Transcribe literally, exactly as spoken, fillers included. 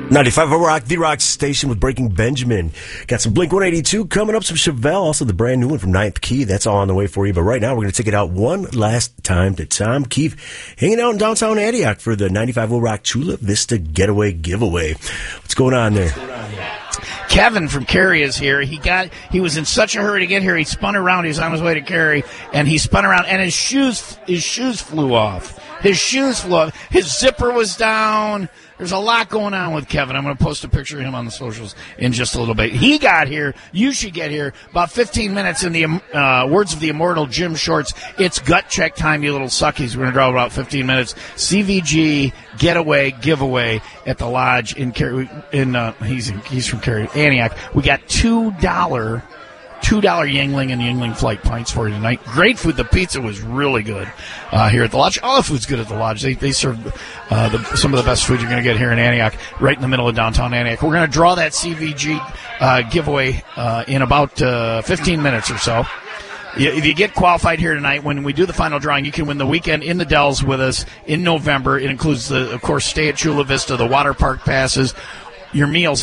ninety-five Rock, the Rock Station with Breaking Benjamin. Got some Blink one eighty-two coming up, some Chevelle, also the brand new one from Ninth Key. That's all on the way for you. But right now, we're going to take it out one last time to Tom Keefe, hanging out in downtown Antioch for the ninety-five Rock Chula Vista Getaway Giveaway. What's going on there? Kevin from Cary is here. He got he was in such a hurry to get here. He spun around. He was on his way to Cary, and he spun around, and his shoes his shoes flew off. His shoes flew off. His zipper was down. There's a lot going on with Kevin. I'm going to post a picture of him on the socials in just a little bit. He got here. You should get here. About fifteen minutes in the uh, words of the immortal Jim Shorts. It's gut check time, you little suckies. We're going to draw about fifteen minutes. C V G getaway giveaway at the Lodge in Cary. In uh, he's in, he's from Cary, Antioch. We got two dollar. two dollar Yuengling and Yuengling Flight pints for you tonight. Great food. The pizza was really good uh, here at the Lodge. All the food's good at the Lodge. They they serve uh, the, some of the best food you're going to get here in Antioch, right in the middle of downtown Antioch. We're going to draw that C V G uh, giveaway uh, in about uh, fifteen minutes or so. If you get qualified here tonight, when we do the final drawing, you can win the weekend in the Dells with us in November. It includes, the, of course, stay at Chula Vista, the water park passes, your meals